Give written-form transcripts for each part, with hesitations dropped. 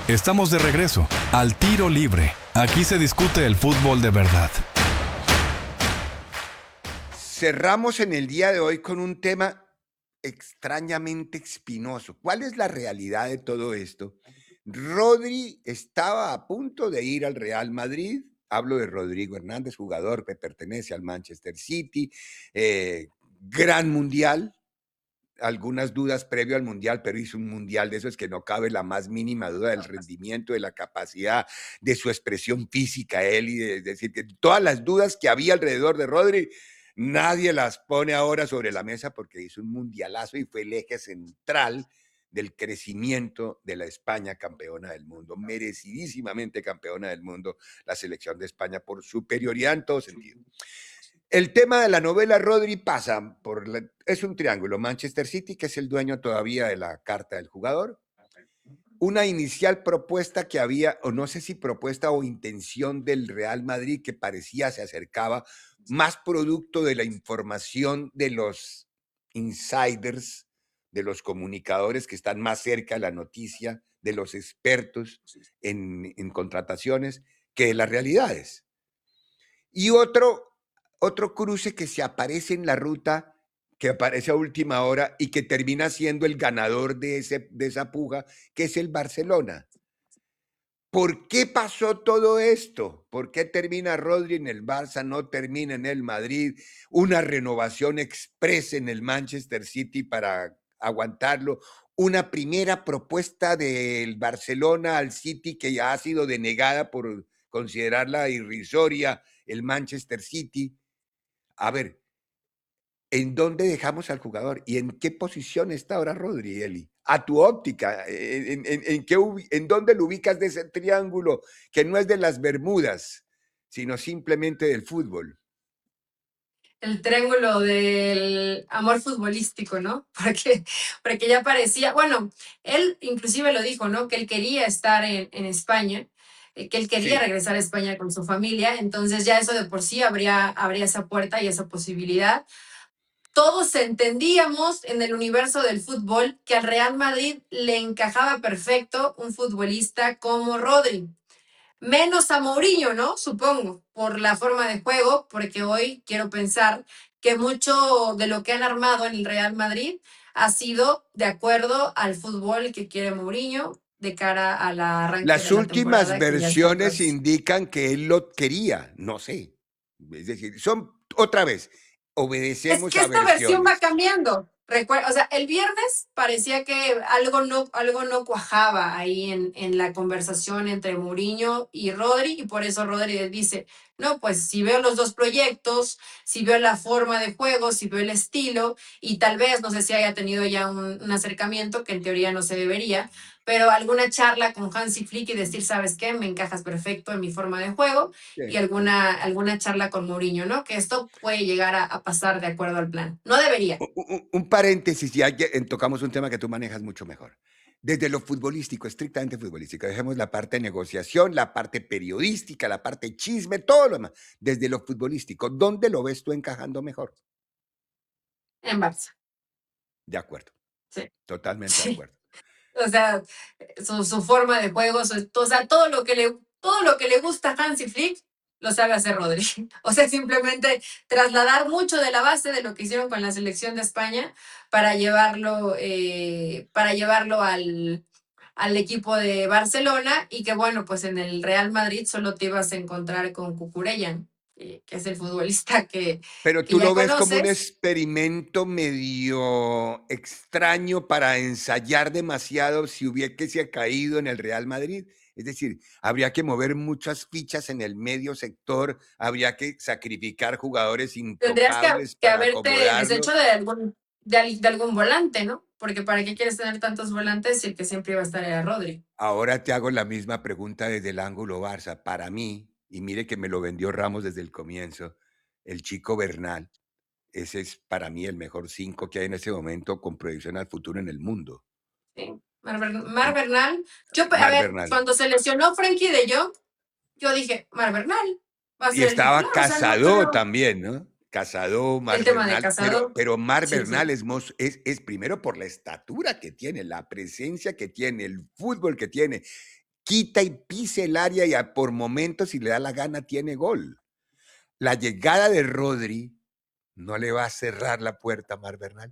Estamos de regreso al Tiro Libre. Aquí se discute el fútbol de verdad. Cerramos en el día de hoy con un tema extrañamente espinoso. ¿Cuál es la realidad de todo esto? Rodri estaba a punto de ir al Real Madrid. Hablo de Rodrigo Hernández, jugador que pertenece al Manchester City, gran mundial. Algunas dudas previo al mundial, pero hizo un mundial de esos que no cabe la más mínima duda del rendimiento, de la capacidad, de su expresión física, él, y de decir que todas las dudas que había alrededor de Rodri, nadie las pone ahora sobre la mesa porque hizo un mundialazo y fue el eje central del crecimiento de la España campeona del mundo, merecidísimamente campeona del mundo, la selección de España por superioridad en todo sentido. El tema de la novela Rodri pasa es un triángulo. Manchester City, que es el dueño todavía de la carta del jugador. Una inicial propuesta que había, o no sé si propuesta o intención del Real Madrid, que parecía se acercaba, más producto de la información de los insiders, de los comunicadores que están más cerca de la noticia, de los expertos en contrataciones, que de las realidades. Y otro cruce que se aparece en la ruta, que aparece a última hora y que termina siendo el ganador de esa puja, que es el Barcelona. ¿Por qué pasó todo esto? ¿Por qué termina Rodri en el Barça, no termina en el Madrid? Una renovación express en el Manchester City para aguantarlo. Una primera propuesta del Barcelona al City que ya ha sido denegada por considerarla irrisoria el Manchester City. A ver, ¿en dónde dejamos al jugador? ¿Y en qué posición está ahora Rodri, Eli? A tu óptica, ¿en dónde lo ubicas de ese triángulo que no es de las Bermudas, sino simplemente del fútbol? El triángulo del amor futbolístico, ¿no? Porque ya parecía, bueno, él inclusive lo dijo, ¿no? Que él quería estar en España, que él quería regresar a España con su familia, entonces ya eso de por sí abría esa puerta y esa posibilidad. Todos entendíamos en el universo del fútbol que al Real Madrid le encajaba perfecto un futbolista como Rodri. Menos a Mourinho, ¿no? Supongo, por la forma de juego, porque hoy quiero pensar que mucho de lo que han armado en el Real Madrid ha sido de acuerdo al fútbol que quiere Mourinho de cara a la arranque Las de la últimas temporada que ya está versiones próxima. indican que él lo quería, no sé. Es decir, otra vez, Es obedecemos que a esta versión va versiones. cambiando. O sea, el viernes parecía que algo no cuajaba ahí en la conversación entre Mourinho y Rodri, y por eso Rodri dice, no, pues si veo los dos proyectos, si veo la forma de juego, si veo el estilo, y tal vez, no sé si haya tenido ya un acercamiento, que en teoría no se debería, pero alguna charla con Hansi Flick y decir, ¿sabes qué? Me encajas perfecto en mi forma de juego, y Sí. alguna charla con Mourinho, ¿no? Que esto puede llegar a pasar de acuerdo al plan. No debería. Un paréntesis, ya tocamos un tema que tú manejas mucho mejor. Desde lo futbolístico, estrictamente futbolístico, dejemos la parte de negociación, la parte periodística, la parte chisme, todo lo demás. Desde lo futbolístico, ¿dónde lo ves tú encajando mejor? En Barça. De acuerdo, Sí. totalmente de Sí. acuerdo. O sea, su forma de juego, o sea, todo lo que le gusta a Hansi Flick, lo sabe hacer Rodri. O sea, simplemente trasladar mucho de la base de lo que hicieron con la selección de España para llevarlo al equipo de Barcelona, y que bueno, pues en el Real Madrid solo te ibas a encontrar con Cucurella, que es el futbolista Pero que tú ya lo ves como un conoces. experimento medio extraño para ensayar demasiado si hubiese caído en el Real Madrid. Es decir, habría que mover muchas fichas en el medio sector, habría que sacrificar jugadores Tendrías intocables que para haberte deshecho acomodarlo. de algún volante, ¿no? Porque ¿para qué quieres tener tantos volantes si el que siempre iba a estar era Rodri? Ahora te hago la misma pregunta desde el ángulo Barça. Para mí, y mire que me lo vendió Ramos desde el comienzo, el chico Bernal, ese es para mí el mejor 5 que hay en este momento con proyección al futuro en el mundo. Sí. Mar Bernal. A Mar ver, Bernal. cuando se lesionó Frenkie de Jong, yo dije, Mar Bernal va a Y ser el estaba titular. O sea, no Casado creo. también, ¿no? Casado, El Mar tema de Bernal, Casado. pero Mar Sí, Bernal sí. es primero por la estatura que tiene, la presencia que tiene, el fútbol que tiene. quita y pisa el área y por momentos, si le da la gana, tiene gol. La llegada de Rodri no le va a cerrar la puerta a Mar Bernal.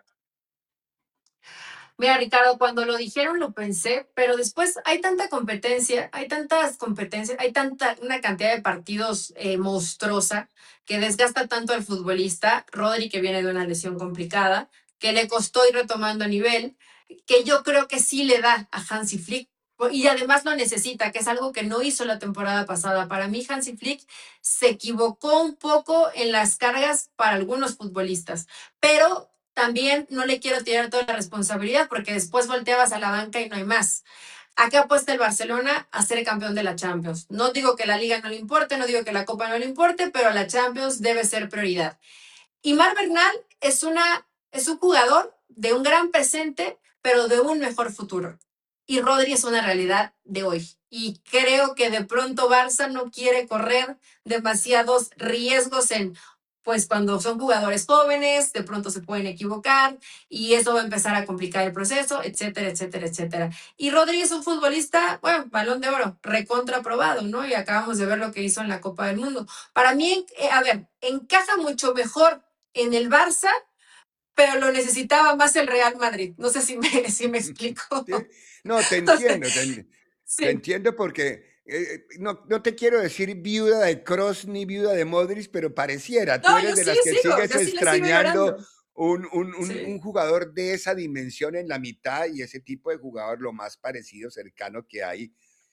Mira, Ricardo, cuando lo dijeron lo pensé, pero después hay tanta competencia, hay tantas competencias, hay una cantidad de partidos monstruosa que desgasta tanto al futbolista, Rodri que viene de una lesión complicada, que le costó ir retomando nivel, que yo creo que sí le da a Hansi Flick y además lo necesita, que es algo que no hizo la temporada pasada. Para mí Hansi Flick se equivocó un poco en las cargas para algunos futbolistas, pero también no le quiero tirar toda la responsabilidad porque después volteabas a la banca y no hay más. Acá apuesta el Barcelona a ser campeón de la Champions. No digo que la Liga no le importe, no digo que la Copa no le importe, pero la Champions debe ser prioridad. Y Mar Bernal es un jugador de un gran presente, pero de un mejor futuro. Y Rodri es una realidad de hoy. Y creo que de pronto Barça no quiere correr demasiados riesgos pues cuando son jugadores jóvenes, de pronto se pueden equivocar y eso va a empezar a complicar el proceso, etcétera, etcétera, etcétera. Y Rodri es un futbolista, bueno, Balón de Oro, recontra aprobado, ¿no? Y acabamos de ver lo que hizo en la Copa del Mundo. Para mí, a ver, encaja mucho mejor en el Barça, pero lo necesitaba más el Real Madrid. No sé si me explico. No, te O sea, entiendo, te sí. entiendo porque no te quiero decir viuda de Kroos ni viuda de Modric, pero pareciera, No, tú eres de las que sigues yo sí le sigo extrañando llorando. un Sí. jugador de esa dimensión en la mitad y ese tipo de jugador lo más parecido, cercano que hay.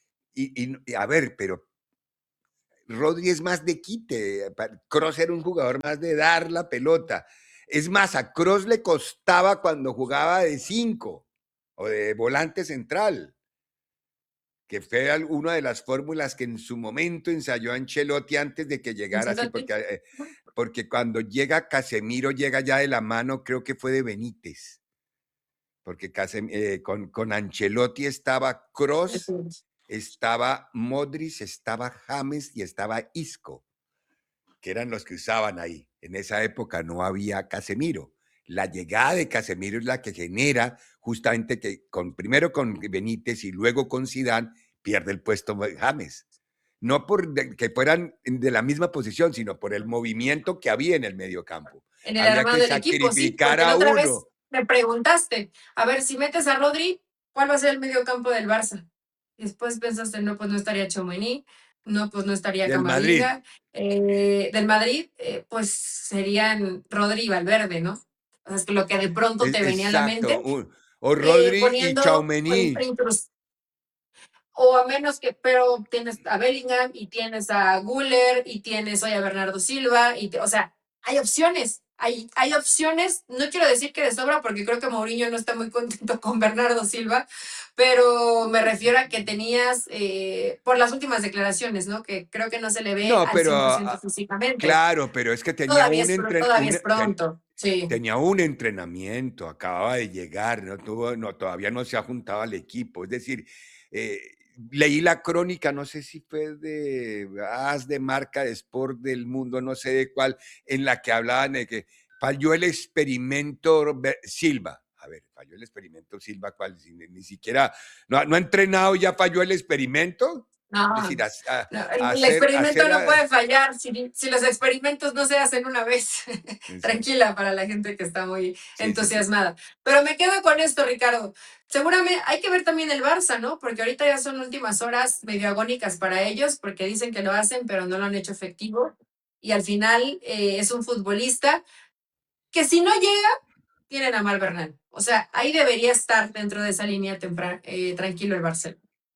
Y a ver, pero Rodri es más de quite, Kroos era un jugador más de dar la pelota. Es más, a Kroos le costaba cuando jugaba de 5 o de volante central, que fue una de las fórmulas que en su momento ensayó Ancelotti antes de que llegara así, porque cuando llega Casemiro llega ya de la mano, creo que fue de Benítez, porque con Ancelotti estaba Kroos, estaba Modric, estaba James y estaba Isco, que eran los que usaban ahí. En esa época no había Casemiro. La llegada de Casemiro es la que genera justamente que primero con Benítez y luego con Zidane pierde el puesto James. No por que fueran de la misma posición, sino por el movimiento que había en el medio campo. En el Había armado que del equipo, sí, sacrificar porque a la otra vez uno me preguntaste, a ver, si metes a Rodri, ¿cuál va a ser el medio campo del Barça? Y después pensaste, no, pues no estaría Tchouaméni, no, pues no estaría del Madrid. Camavinga, del Madrid, pues serían Rodri y Valverde, ¿no? O sea, es que lo que de pronto te venía a la Exacto. mente, O Rodri y poniendo, Tchouaméni. o a menos que, pero tienes a Bellingham y tienes a Guller y tienes hoy a Bernardo Silva, o sea, hay opciones, hay opciones, no quiero decir que de sobra porque creo que Mourinho no está muy contento con Bernardo Silva, pero me refiero a que tenías, por las últimas declaraciones, ¿no? Que creo que no se le ve No, al pero 100% físicamente. claro, pero es que Todavía es pronto, sí. tenía un entrenamiento, acababa de llegar, todavía no se ha juntado al equipo. Es decir, eh, leí la crónica, no sé si fue de As de Marca de Sport del Mundo, no sé de cuál, en la que hablaban de que falló el experimento Silva. A ver, falló el experimento Silva, ¿cuál? Ni siquiera, no ha entrenado, ya falló el experimento. Es No, decir, no, a el hacer, experimento no puede fallar si los experimentos no se hacen una vez. exacto. Tranquila para la gente que está muy Sí, sí, sí. entusiasmada. Pero me quedo con esto, Ricardo. Seguramente hay que ver también el Barça, ¿no? Porque ahorita ya son últimas horas medio agónicas para ellos, porque dicen que lo hacen, pero no lo han hecho efectivo. Y al final es un futbolista que si no llega, tienen a Mal Bernal. O sea, ahí debería estar dentro de esa línea tranquilo el Barcelona.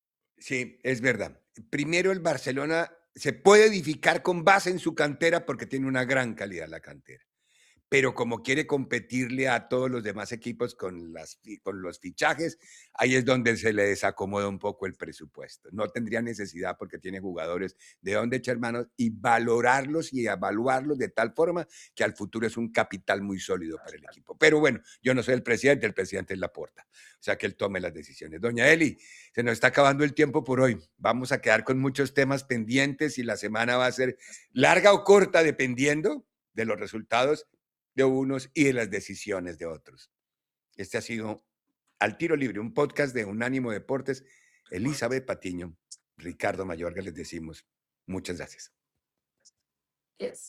Sí, es verdad. Primero, el Barcelona se puede edificar con base en su cantera porque tiene una gran calidad la cantera. Pero como quiere competirle a todos los demás equipos con los fichajes, ahí es donde se le desacomoda un poco el presupuesto. No tendría necesidad porque tiene jugadores de donde echar manos y valorarlos y evaluarlos de tal forma que al futuro es un capital muy sólido para el equipo. Pero bueno, yo no soy el presidente es Laporta, o sea que él tome las decisiones. Doña Eli, se nos está acabando el tiempo por hoy. Vamos a quedar con muchos temas pendientes y la semana va a ser larga o corta dependiendo de los resultados de unos y de las decisiones de otros. Este ha sido Al Tiro Libre, un podcast de Unánimo Deportes Elizabeth Patiño, Ricardo Mayorga, les decimos muchas gracias. Yes.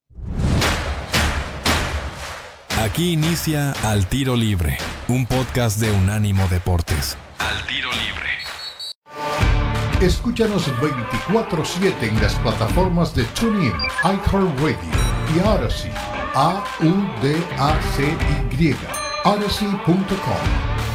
Aquí inicia Al Tiro Libre, un podcast de Unánimo Deportes. Al Tiro Libre. Escúchanos 24/7 en las plataformas de TuneIn, iHeartRadio y Odyssey. AUDACY. Odyssey.com.